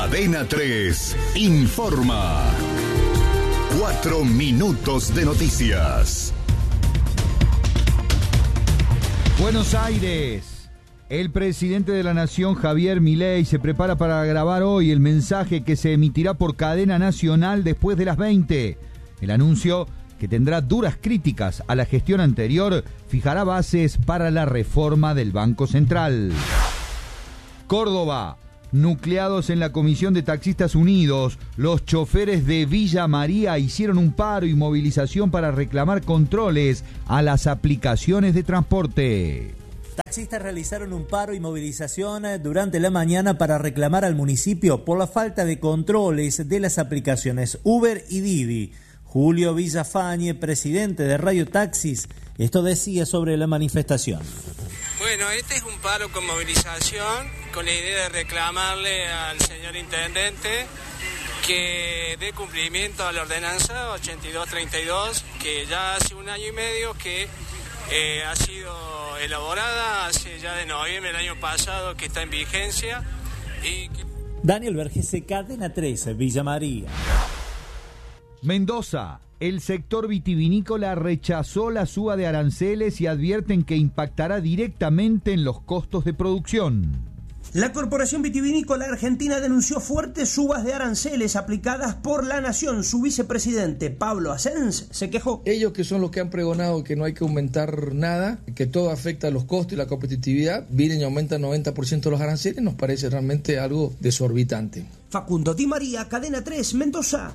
Cadena 3 informa. 4 minutos de noticias. Buenos Aires. El presidente de la Nación, Javier Milei, se prepara para grabar hoy el mensaje que se emitirá por cadena nacional después de las 20. El anuncio, que tendrá duras críticas a la gestión anterior, fijará bases para la reforma del Banco Central. Córdoba. Nucleados en la Comisión de Taxistas Unidos, los choferes de Villa María hicieron un paro y movilización para reclamar controles a las aplicaciones de transporte. Taxistas realizaron un paro y movilización durante la mañana para reclamar al municipio por la falta de controles de las aplicaciones Uber y Didi. Julio Villafañe, presidente de Radio Taxis, esto decía sobre la manifestación. Bueno, este es un paro con movilización, con la idea de reclamarle al señor intendente que dé cumplimiento a la ordenanza 8232, que ya hace un año y medio que ha sido elaborada, hace ya de noviembre del año pasado que está en vigencia. Daniel Vergese, Cadena 13, Villa María. Mendoza. El sector vitivinícola rechazó la suba de aranceles y advierten que impactará directamente en los costos de producción. La Corporación Vitivinícola Argentina denunció fuertes subas de aranceles aplicadas por la Nación. Su vicepresidente, Pablo Asens, se quejó. Ellos, que son los que han pregonado que no hay que aumentar nada, que todo afecta a los costos y la competitividad, vienen y aumentan 90% los aranceles, nos parece realmente algo desorbitante. Facundo Di María, Cadena 3, Mendoza.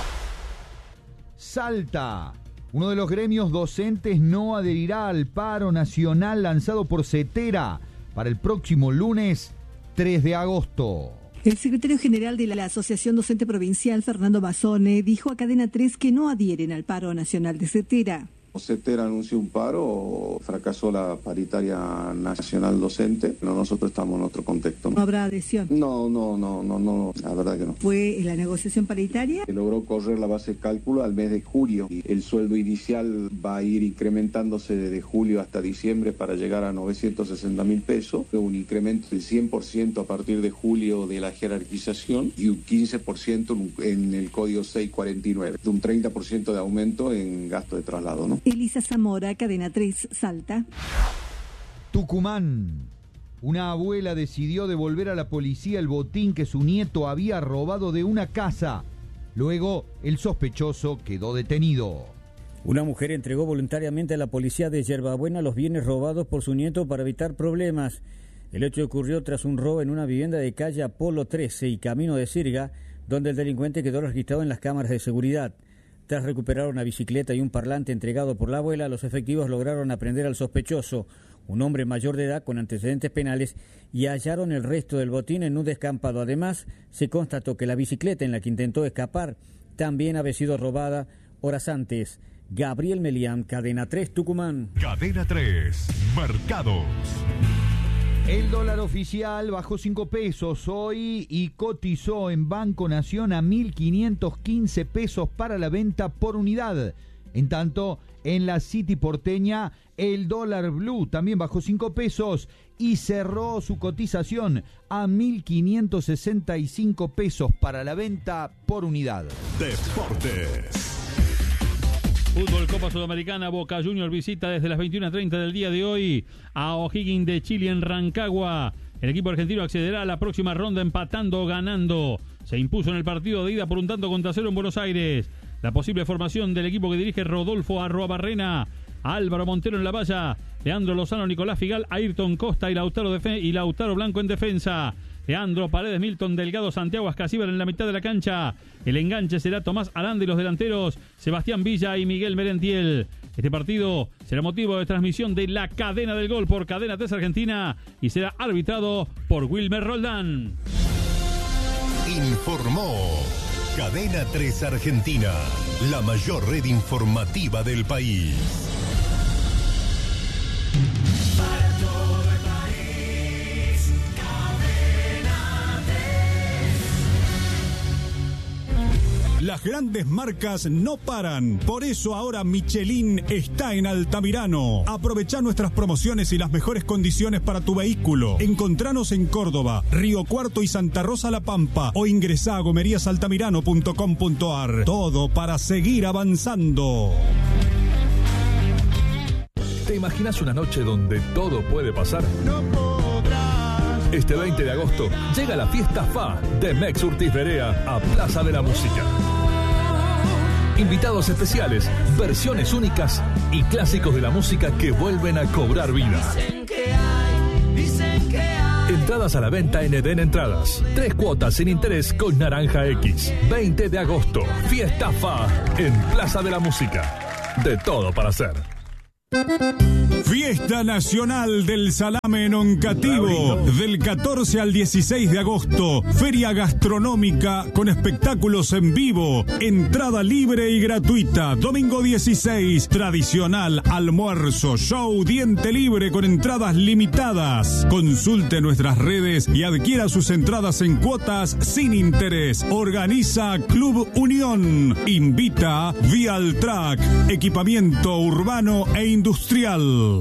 Salta. Uno de los gremios docentes no adherirá al paro nacional lanzado por CETERA para el próximo lunes 3 de agosto. El secretario general de la Asociación Docente Provincial, Fernando Bassone, dijo a Cadena 3 que no adhieren al paro nacional de CETERA. CETERA anunció un paro, fracasó la paritaria nacional docente, pero nosotros estamos en otro contexto. ¿No habrá adhesión? No, la verdad que no. ¿Fue la negociación paritaria? Se logró correr la base de cálculo al mes de julio y el sueldo inicial va a ir incrementándose desde julio hasta diciembre para llegar a 960.000 pesos, un incremento del 100% a partir de julio de la jerarquización y un 15% en el código 649, un 30% de aumento en gasto de traslado, ¿no? Elisa Zamora, Cadena 3, Salta. Tucumán. Una abuela decidió devolver a la policía el botín que su nieto había robado de una casa. Luego, el sospechoso quedó detenido. Una mujer entregó voluntariamente a la policía de Yerbabuena los bienes robados por su nieto para evitar problemas. El hecho ocurrió tras un robo en una vivienda de calle Apolo 13 y Camino de Sirga, donde el delincuente quedó registrado en las cámaras de seguridad. Tras recuperar una bicicleta y un parlante entregado por la abuela, los efectivos lograron aprender al sospechoso, un hombre mayor de edad con antecedentes penales, y hallaron el resto del botín en un descampado. Además, se constató que la bicicleta en la que intentó escapar también había sido robada horas antes. Gabriel Melián, Cadena 3, Tucumán. Cadena 3, mercados. El dólar oficial bajó 5 pesos hoy y cotizó en Banco Nación a 1.515 pesos para la venta por unidad. En tanto, en la City porteña, el dólar blue también bajó 5 pesos y cerró su cotización a 1.565 pesos para la venta por unidad. Deportes. Fútbol Copa Sudamericana, Boca Juniors visita desde las 21:30 del día de hoy a O'Higgins de Chile en Rancagua. El equipo argentino accederá a la próxima ronda empatando o ganando. Se impuso en el partido de ida por 1-0 en Buenos Aires. La posible formación del equipo que dirige Rodolfo Arruabarrena: Álvaro Montero en la valla, Leandro Lozano, Nicolás Figal, Ayrton Costa y Lautaro Blanco en defensa. Leandro Paredes, Milton Delgado, Santiago Ascasíbar en la mitad de la cancha. El enganche será Tomás Aranda y los delanteros Sebastián Villa y Miguel Merentiel. Este partido será motivo de transmisión de la Cadena del Gol por Cadena 3 Argentina y será arbitrado por Wilmer Roldán. Informó Cadena 3 Argentina, la mayor red informativa del país. Las grandes marcas no paran. Por eso ahora Michelin está en Altamirano. Aprovechá nuestras promociones y las mejores condiciones para tu vehículo. Encontranos en Córdoba, Río Cuarto y Santa Rosa La Pampa o ingresá a gomeriasaltamirano.com.ar. Todo para seguir avanzando. ¿Te imaginas una noche donde todo puede pasar? No podrás. Este 20 de agosto llega la fiesta FA de Mex Urtiz Berea a Plaza de la Música. Invitados especiales, versiones únicas y clásicos de la música que vuelven a cobrar vida. Dicen que hay. Entradas a la venta en Eden Entradas. 3 cuotas sin interés con Naranja X. 20 de agosto, fiesta FA en Plaza de la Música. De todo para hacer. Fiesta Nacional del Salame en Oncativo, del 14 al 16 de agosto. Feria gastronómica con espectáculos en vivo. Entrada libre y gratuita. Domingo 16, tradicional almuerzo, show, diente libre con entradas limitadas. Consulte nuestras redes y adquiera sus entradas en cuotas sin interés. Organiza Club Unión. Invita Vialtrack, equipamiento urbano e industrial.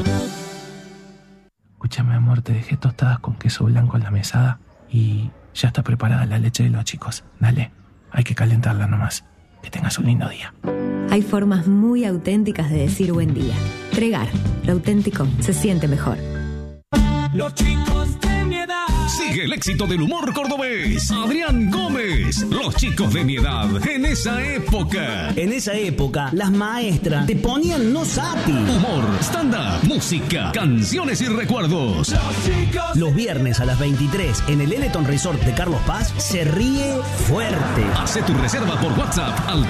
Escúchame, amor, te dejé tostadas con queso blanco en la mesada y ya está preparada la leche de los chicos. Dale, hay que calentarla nomás. Que tengas un lindo día. Hay formas muy auténticas de decir buen día. Tregar, lo auténtico se siente mejor. Los chicos de mi edad. Sigue el éxito del humor cordobés. Adrián Gómez. Los chicos de mi edad. En esa época. En esa época, las maestras te ponían no sapi. Humor, stand-up, música, canciones y recuerdos. Los viernes a las 23 en el Eleton Resort de Carlos Paz se ríe fuerte. Hace tu reserva por WhatsApp al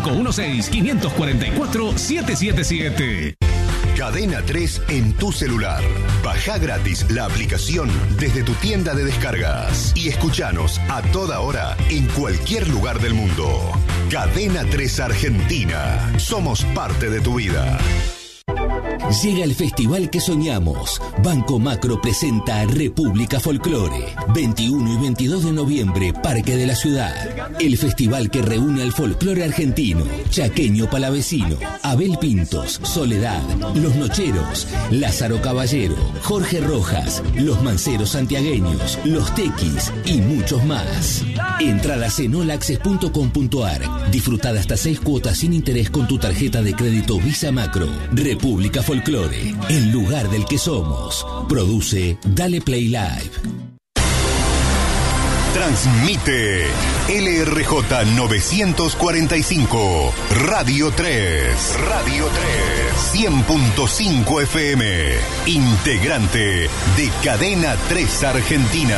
3516-544-777. Cadena 3 en tu celular. Baja gratis la aplicación desde tu tienda de descargas y escuchanos a toda hora en cualquier lugar del mundo. Cadena 3 Argentina. Somos parte de tu vida. Llega el festival que soñamos. Banco Macro presenta República Folclore. 21 y 22 de noviembre, Parque de la Ciudad. El festival que reúne al folclore argentino, chaqueño palavecino, Abel Pintos, Soledad, Los Nocheros, Lázaro Caballero, Jorge Rojas, Los Manceros Santiagueños, Los Tequis y muchos más. Entradas en olaccess.com.ar. Disfrutad hasta 6 cuotas sin interés con tu tarjeta de crédito Visa Macro. República Folclore, el lugar del que somos. Produce Dale Play Live. Transmite LRJ 945, Radio 3. Radio 3. 100.5 FM. Integrante de Cadena 3 Argentina.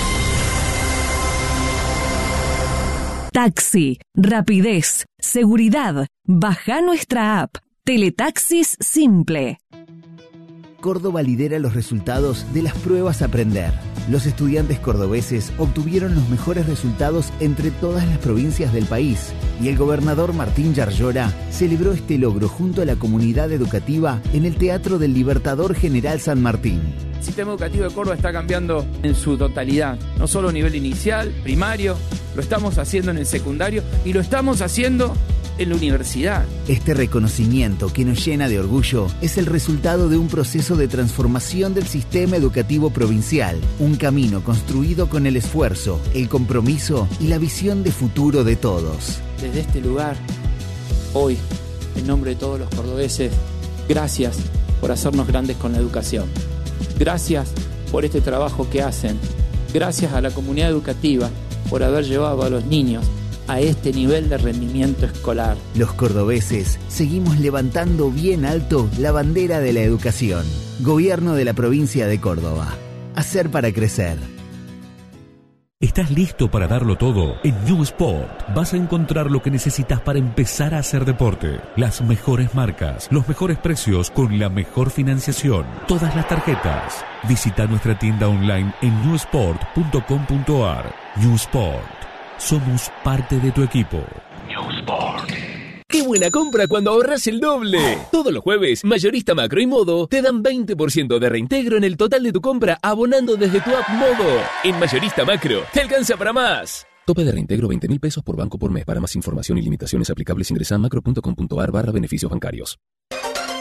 Taxi, rapidez, seguridad. Baja nuestra app. Teletaxis Simple. Córdoba lidera los resultados de las pruebas Aprender. Los estudiantes cordobeses obtuvieron los mejores resultados entre todas las provincias del país y el gobernador Martín Yarlora celebró este logro junto a la comunidad educativa en el Teatro del Libertador General San Martín. El sistema educativo de Córdoba está cambiando en su totalidad, no solo a nivel inicial, primario, lo estamos haciendo en el secundario y lo estamos haciendo en la universidad. Este reconocimiento que nos llena de orgullo es el resultado de un proceso de transformación del sistema educativo provincial, un camino construido con el esfuerzo, el compromiso y la visión de futuro de todos. Desde este lugar, hoy, en nombre de todos los cordobeses, gracias por hacernos grandes con la educación. Gracias por este trabajo que hacen. Gracias a la comunidad educativa por haber llevado a los niños a este nivel de rendimiento escolar. Los cordobeses seguimos levantando bien alto la bandera de la educación. Gobierno de la provincia de Córdoba. Hacer para crecer. ¿Estás listo para darlo todo? En New Sport vas a encontrar lo que necesitas para empezar a hacer deporte. Las mejores marcas, los mejores precios con la mejor financiación. Todas las tarjetas. Visita nuestra tienda online en newsport.com.ar. New Sport. Somos parte de tu equipo. New Sport. ¡Qué buena compra cuando ahorras el doble! Todos los jueves, Mayorista Macro y Modo te dan 20% de reintegro en el total de tu compra abonando desde tu app Modo. En Mayorista Macro, te alcanza para más. Tope de reintegro 20.000 pesos por banco por mes. Para más información y limitaciones aplicables ingresa a macro.com.ar/beneficios bancarios.